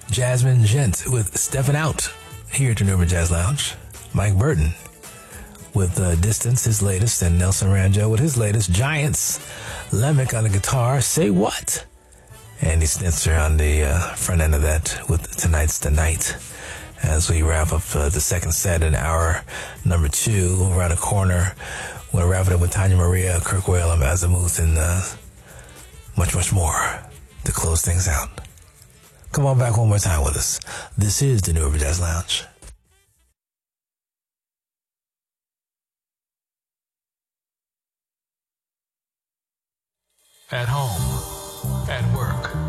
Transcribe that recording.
Jasmine Gent with Steppin' Out here at the New Urban Jazz Lounge. Mike Burton with Distance, his latest, and Nelson Ranjo with his latest. Giants, Lemick on the guitar, Say What? Andy Snitzer on the front end of that with Tonight's the Night. As we wrap up the second set in hour number 2, around the corner, we're going to wrap it up with Tanya Maria, Kirk Whalum, Azimuth, and much, much more to close things out. Come on back one more time with us. This is the New Urban Jazz Lounge. At home,